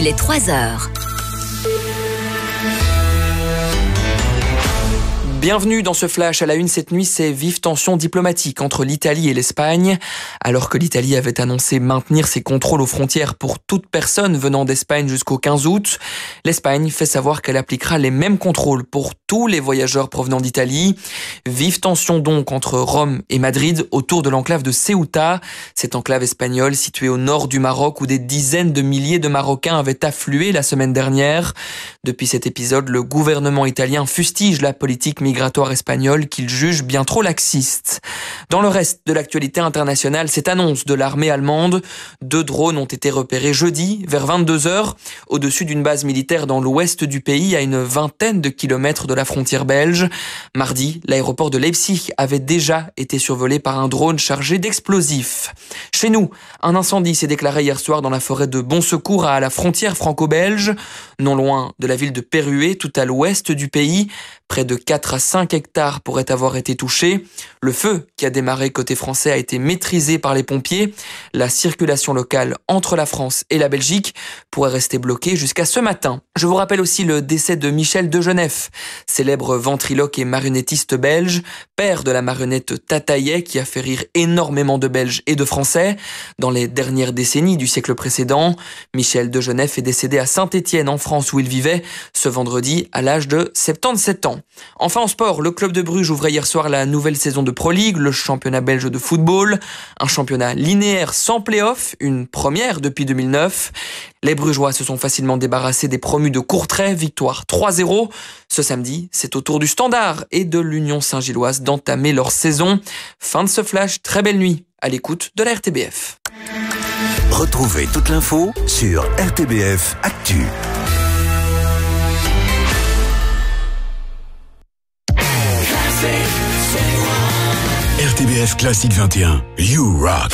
il est 3h. Bienvenue dans ce flash. À la une cette nuit, c'est vive tension diplomatique entre l'Italie et l'Espagne. Alors que l'Italie avait annoncé maintenir ses contrôles aux frontières pour toute personne venant d'Espagne jusqu'au 15 août, l'Espagne fait savoir qu'elle appliquera les mêmes contrôles pour tous les voyageurs provenant d'Italie. Vive tension donc entre Rome et Madrid autour de l'enclave de Ceuta, cette enclave espagnole située au nord du Maroc où des dizaines de milliers de Marocains avaient afflué la semaine dernière. Depuis cet épisode, le gouvernement italien fustige la politique migratoire espagnole qu'il juge bien trop laxiste. Dans le reste de l'actualité internationale, cette annonce de l'armée allemande, 2 drones ont été repérés jeudi vers 22h au-dessus d'une base militaire dans l'ouest du pays à une vingtaine de kilomètres de la frontière belge. Mardi, l'aéroport de Leipzig avait déjà été survolé par un drone chargé d'explosifs. Chez nous, un incendie s'est déclaré hier soir dans la forêt de Bon Secours à la frontière franco-belge, non loin de la ville de Pérué, tout à l'ouest du pays. Près de 4 à 5 hectares pourraient avoir été touchés. Le feu qui a démarré côté français a été maîtrisé par les pompiers. La circulation locale entre la France et la Belgique pourrait rester bloquée jusqu'à ce matin. Je vous rappelle aussi le décès de Michel Degenef, célèbre ventriloque et marionnettiste belge, père de la marionnette Tataillet qui a fait rire énormément de Belges et de Français. Dans les dernières décennies du siècle précédent, Michel Degenef est décédé à Saint-Étienne en France où il vivait ce vendredi à l'âge de 77 ans. Enfin en sport, le club de Bruges ouvrait hier soir la nouvelle saison de Pro League, le championnat belge de football, un championnat linéaire sans play-off, une première depuis 2009. Les Brugeois se sont facilement débarrassés des promus de Courtrai, victoire 3-0. Ce samedi, c'est au tour du Standard et de l'Union Saint-Gilloise d'entamer leur saison. Fin de ce flash, très belle nuit à l'écoute de la RTBF. Retrouvez toute l'info sur RTBF Actu. RTBF Classique 21, You Rock.